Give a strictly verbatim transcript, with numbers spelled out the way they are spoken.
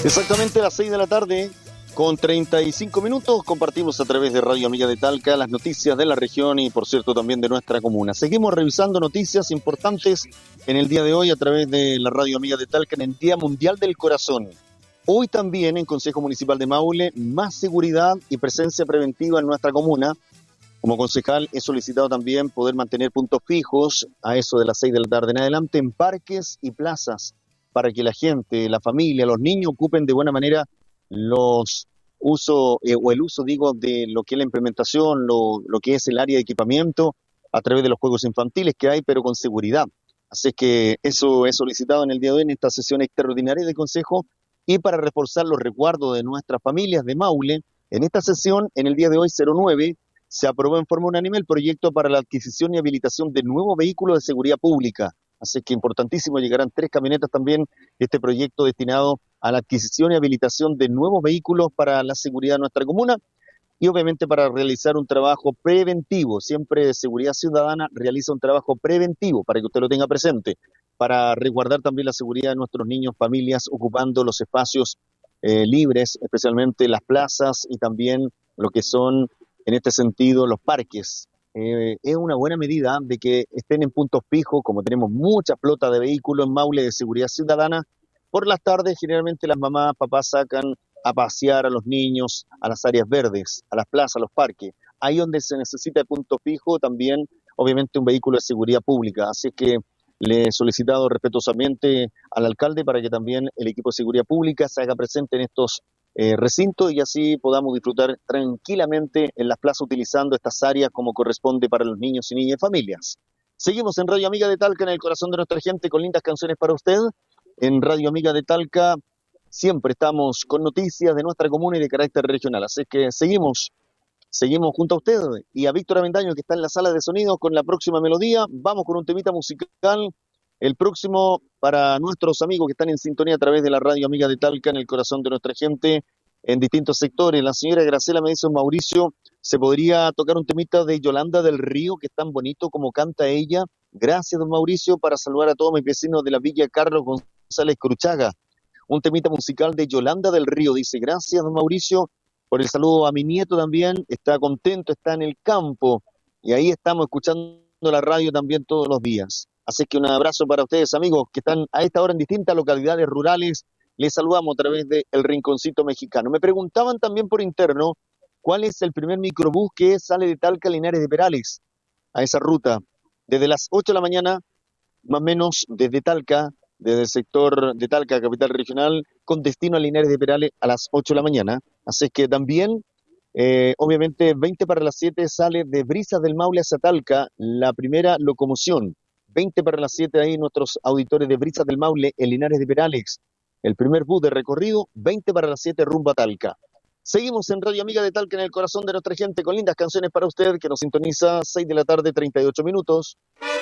Exactamente a las seis de la tarde, con treinta y cinco minutos, compartimos a través de Radio Amiga de Talca las noticias de la región y, por cierto, también de nuestra comuna. Seguimos revisando noticias importantes en el día de hoy a través de la Radio Amiga de Talca en el Día Mundial del Corazón. Hoy también en Consejo Municipal de Maule, más seguridad y presencia preventiva en nuestra comuna. Como concejal he solicitado también poder mantener puntos fijos a eso de las seis de la tarde en adelante en parques y plazas, para que la gente, la familia, los niños ocupen de buena manera los uso eh, o el uso, digo, de lo que es la implementación, lo, lo que es el área de equipamiento a través de los juegos infantiles que hay, pero con seguridad. Así que eso he solicitado en el día de hoy en esta sesión extraordinaria de consejo y para reforzar los resguardos de nuestras familias de Maule. En esta sesión, en el día de hoy, cero nueve, se aprobó en forma unánime el proyecto para la adquisición y habilitación de nuevos vehículos de seguridad pública. Así que importantísimo, llegarán tres camionetas también, este proyecto destinado a la adquisición y habilitación de nuevos vehículos para la seguridad de nuestra comuna y obviamente para realizar un trabajo preventivo. Siempre Seguridad Ciudadana realiza un trabajo preventivo, para que usted lo tenga presente, para resguardar también la seguridad de nuestros niños, familias, ocupando los espacios eh, libres, especialmente las plazas y también lo que son, en este sentido, los parques. Eh, es una buena medida de que estén en puntos fijos, como tenemos mucha flota de vehículos en Maule de seguridad ciudadana. Por las tardes generalmente las mamás, papás sacan a pasear a los niños a las áreas verdes, a las plazas, a los parques. Ahí donde se necesita de punto fijo también, obviamente, un vehículo de seguridad pública. Así que le he solicitado respetuosamente al alcalde para que también el equipo de seguridad pública se haga presente en estos Eh, recinto y así podamos disfrutar tranquilamente en las plazas utilizando estas áreas como corresponde para los niños y niñas y familias. Seguimos en Radio Amiga de Talca, en el corazón de nuestra gente, con lindas canciones para usted. En Radio Amiga de Talca siempre estamos con noticias de nuestra comuna y de carácter regional, así que seguimos, seguimos junto a usted y a Víctor Avendaño, que está en la sala de sonido con la próxima melodía. Vamos con un temita musical. El próximo para nuestros amigos que están en sintonía a través de la Radio Amiga de Talca, en el corazón de nuestra gente, en distintos sectores. La señora Graciela me dice, Mauricio, ¿se podría tocar un temita de Yolanda del Río, que es tan bonito como canta ella? Gracias, don Mauricio, para saludar a todos mis vecinos de la Villa Carlos González Cruchaga. Un temita musical de Yolanda del Río, dice, gracias, don Mauricio, por el saludo a mi nieto también. Está contento, está en el campo, y ahí estamos escuchando la radio también todos los días. Así que un abrazo para ustedes, amigos, que están a esta hora en distintas localidades rurales. Les saludamos a través de El Rinconcito Mexicano. Me preguntaban también por interno cuál es el primer microbús que sale de Talca a Linares de Perales, a esa ruta, desde las ocho de la mañana, más o menos desde Talca, desde el sector de Talca, capital regional, con destino a Linares de Perales a las ocho de la mañana. Así que también, eh, obviamente, veinte para las siete sale de Brisas del Maule hacia Talca, la primera locomoción. veinte para las siete ahí nuestros auditores de Brisas del Maule en Linares de Perales. El primer bus de recorrido, veinte para las siete rumbo a Talca. Seguimos en Radio Amiga de Talca, en el corazón de nuestra gente, con lindas canciones para usted, que nos sintoniza seis de la tarde, treinta y ocho minutos.